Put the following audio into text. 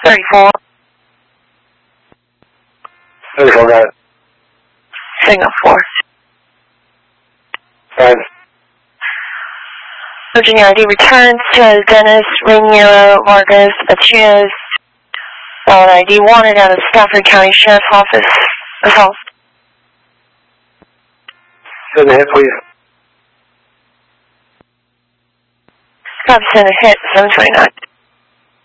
34. 34, got it. Signal 4. 5. Virginia ID returns to Dennis Rainiero Vargas Achinas. Valid ID wanted out of Stafford County Sheriff's Office. Assault. Send a hit, please. Copy, send a hit, 729.